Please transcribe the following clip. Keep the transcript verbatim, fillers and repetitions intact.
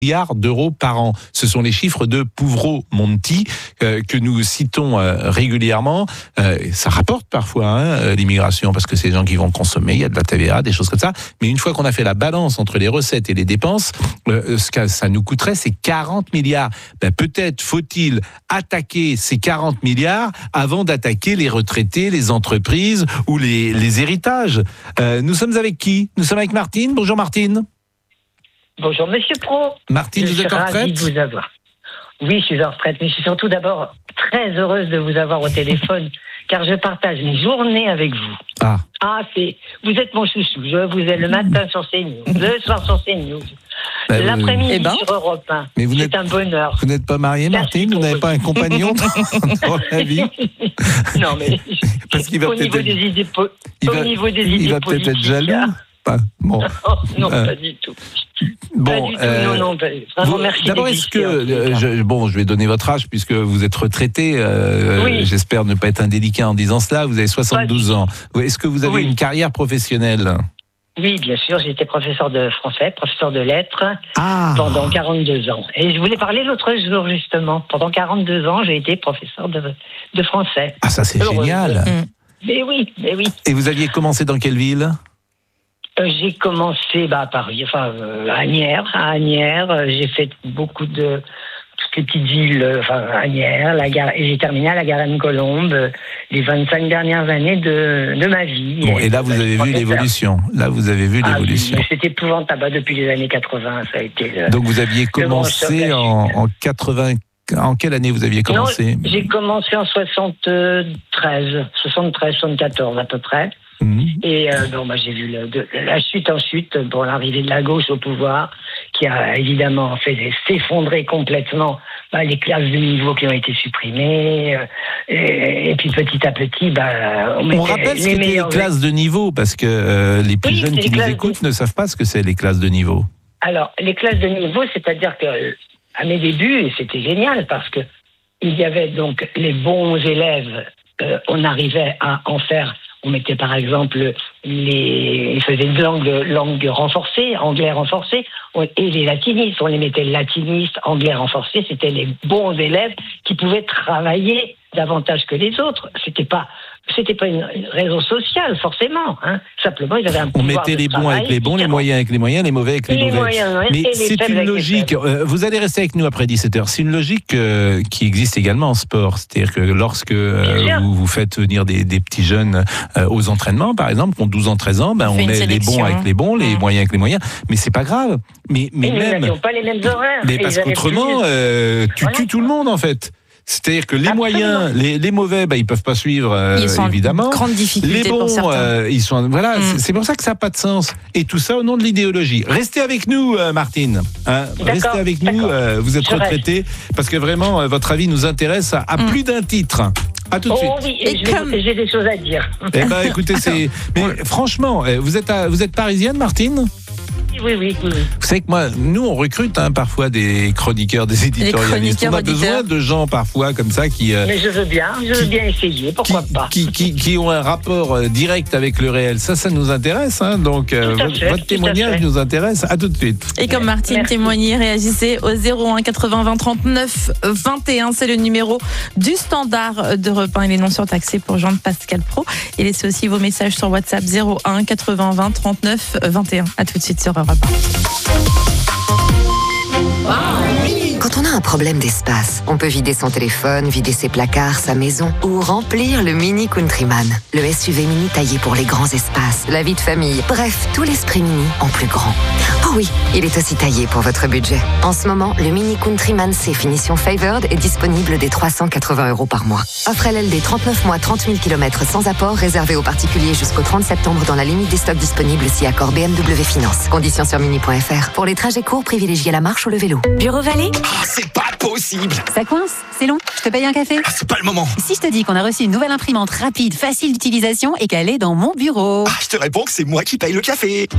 milliards d'euros par an. Ce sont les chiffres de Pouvreau Monti euh, que nous citons euh, régulièrement. Euh, ça rapporte parfois hein, l'immigration parce que c'est des gens qui vont consommer, il y a de la T V A, des choses comme ça. Mais une fois qu'on a fait la balance entre les recettes et les dépenses, euh, ce que ça nous coûterait, c'est quarante milliards. Ben, peut-être faut-il attaquer ces quarante milliards avant d'attaquer les retraités, les entreprises ou les, les héritages. Euh, nous sommes avec qui ? Nous sommes avec Martine. Bonjour Martine. Bonjour Monsieur Pro. Martine, je vous êtes en retraite ? Je suis ravi de vous avoir. Oui, je suis en retraite, mais je suis surtout d'abord très heureuse de vous avoir au téléphone, car je partage mes journées avec vous. Ah. Ah, c'est, vous êtes mon chouchou. Je vous ai le matin sur CNews, le soir sur CNews, ben, l'après-midi vous... sur Europe un. Mais vous c'est un bonheur. Vous n'êtes pas mariée, Martine ? Vous n'avez pas un compagnon dans la vie ? Non, mais parce qu'il va au peut-être niveau être... des idées, po... il au va... niveau des il idées va peut-être être jaloux. Pas. Bon. non, euh... pas du tout. Bon, pas du tout, euh, non, non, pas, vraiment, vous, merci. D'abord, est-ce que, euh, je, bon, je vais donner votre âge puisque vous êtes retraité. Euh, oui. J'espère ne pas être indélicat en disant cela. Vous avez soixante-douze ans. Est-ce que vous avez oui. une carrière professionnelle ? Oui, bien sûr. J'ai été professeur de français, professeur de lettres ah. pendant quarante-deux ans. Et je voulais parler l'autre jour justement. Pendant quarante-deux ans, j'ai été professeur de, de français. Ah, ça c'est Heureuse. Génial. Mmh. Mais oui, mais oui. Et vous aviez commencé dans quelle ville ? Euh, j'ai commencé bah, à Paris, enfin euh, à Agnières, à Agnières. Euh, j'ai fait beaucoup de toutes les petites villes, euh, enfin à Agnières, la gare, et j'ai terminé à la Garenne-Colombe euh, les vingt-cinq dernières années de, de ma vie. Bon, et, et là vous avez vu l'évolution. Là vous avez vu ah, l'évolution. Oui, c'était épouvantable. Depuis les années quatre-vingts, ça a été. Le, Donc vous aviez commencé en, en quatre-vingts. En quelle année vous aviez commencé ? Non, j'ai commencé en soixante-treize, soixante-treize, soixante-quatorze à peu près. Mmh. Et euh, bon, bah, j'ai vu le, de, la chute ensuite, bon, l'arrivée de la gauche au pouvoir, qui a évidemment fait s'effondrer complètement bah, les classes de niveau qui ont été supprimées. Euh, et, et puis petit à petit, bah, on, on rappelle ce qu'étaient les classes de niveau, parce que euh, les plus oui, jeunes qui nous écoutent de... ne savent pas ce que c'est les classes de niveau. Alors, les classes de niveau, c'est-à-dire que à mes débuts, c'était génial parce que il y avait donc les bons élèves, euh, on arrivait à en faire. On mettait par exemple les, ils faisaient une langue, langue renforcée, anglais renforcé, et les latinistes, on les mettait latinistes, anglais renforcé, c'était les bons élèves qui pouvaient travailler davantage que les autres. C'était pas, c'était pas une, une réseau social forcément. Hein. Simplement, ils avaient un pouvoir. On mettait les bons avec les bons, les moyens avec les moyens, les mauvais avec les, les mauvais. Moyens, ouais, mais c'est une logique. Euh, vous allez rester avec nous après dix-sept heures. C'est une logique euh, qui existe également en sport. C'est-à-dire que lorsque euh, vous, vous faites venir des, des petits jeunes euh, aux entraînements, par exemple, qui ont douze ans, treize ans, ben, on, on met les bons avec les bons, les mmh. moyens avec les moyens. Mais c'est pas grave. Mais, mais et même. Ils n'avaient pas les mêmes horaires. Mais parce qu'autrement, euh, tu voilà. tues tout le monde en fait. C'est-à-dire que les Absolument. moyens, les, les mauvais, bah, ils peuvent pas suivre, euh, ils sont évidemment. En grande difficulté les bons, pour certains. Euh, ils sont, voilà, mm. c'est, c'est pour ça que ça n'a pas de sens. Et tout ça au nom de l'idéologie. Restez avec nous, euh, Martine. Hein, restez avec nous. Euh, vous êtes retraitée parce que vraiment, euh, votre avis nous intéresse à, à mm. plus d'un titre. À tout de oh, suite. Oui, et et comme... j'ai des choses à dire. Eh ben, écoutez, c'est. Mais franchement, vous êtes, à, vous êtes parisienne, Martine ? Oui, oui, oui. Vous savez que moi, nous, on recrute hein, parfois des chroniqueurs, des éditorialistes. On a auditeurs. besoin de gens parfois comme ça qui. Euh, Mais je veux bien, je veux qui, bien essayer. Pourquoi qui, pas qui, qui, qui ont un rapport euh, direct avec le réel. Ça, ça nous intéresse. Hein, donc, euh, votre, fait, votre témoignage nous intéresse. À tout de suite. Et comme Martine Merci. témoignait, réagissez au zéro un quatre-vingts vingt trente-neuf vingt et un. C'est le numéro du standard d'Europe un. Il est non surtaxé pour joindre Pascal Pro. Et laissez aussi vos messages sur WhatsApp zéro un quatre-vingts vingt trente-neuf vingt et un. À tout de suite sur Europe un. Quand on a un problème d'espace, on peut vider son téléphone, vider ses placards, sa maison ou remplir le Mini Countryman. Le S U V mini taillé pour les grands espaces, la vie de famille, bref, tout l'esprit mini en plus grand. Oh oui, il est aussi taillé pour votre budget. En ce moment, le Mini Countryman C finition Favored est disponible dès trois cent quatre-vingts euros par mois. Offre L L D trente-neuf mois, trente mille kilomètres sans apport, réservé aux particuliers jusqu'au trente septembre dans la limite des stocks disponibles si accord B M W Finance. Conditions sur mini point f r. Pour les trajets courts, privilégiez la marche ou le vélo. Bureau Vallée ? Oh, c'est pas possible. Ça coince ? C'est long ? Je te paye un café ? Ah, c'est pas le moment. Si je te dis qu'on a reçu une nouvelle imprimante rapide, facile d'utilisation et qu'elle est dans mon bureau ? Ah, je te réponds que c'est moi qui paye le café.